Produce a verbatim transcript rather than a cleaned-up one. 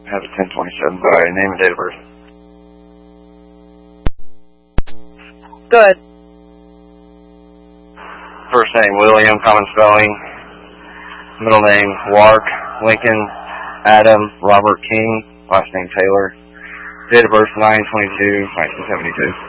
have a ten twenty-seven by name and date of birth. Good. First name, William, common spelling. Middle name, Wark, Lincoln, Adam, Robert King. Last name, Taylor. Date of birth, nine twenty-two nineteen seventy-two.